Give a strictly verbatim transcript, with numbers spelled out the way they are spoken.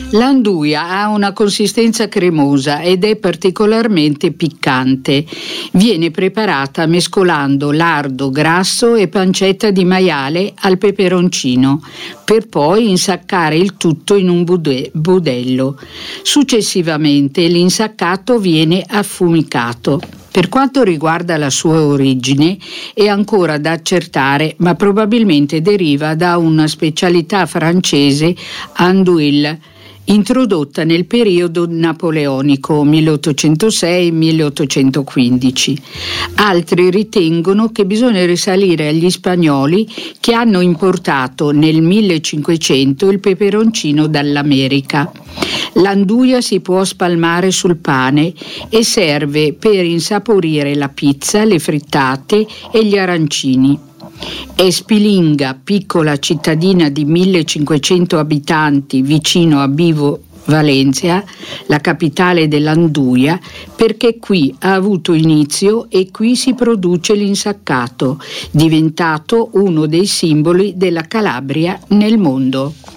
L'anduia ha una consistenza cremosa ed è particolarmente piccante. Viene preparata mescolando lardo grasso e pancetta di maiale al peperoncino, per poi insaccare il tutto in un bude- budello. Successivamente l'insaccato viene affumicato. Per quanto riguarda la sua origine è ancora da accertare, ma probabilmente deriva da una specialità francese andouille, introdotta nel periodo napoleonico milleottocentosei milleottocentoquindici. Altri ritengono che bisogna risalire agli spagnoli che hanno importato nel millecinquecento il peperoncino dall'America. L'anduia si può spalmare sul pane e serve per insaporire la pizza, le frittate e gli arancini. Espilinga, piccola cittadina di millecinquecento abitanti vicino a Vibo Valentia, la capitale dell'anduia, perché qui ha avuto inizio e qui si produce l'insaccato, diventato uno dei simboli della Calabria nel mondo.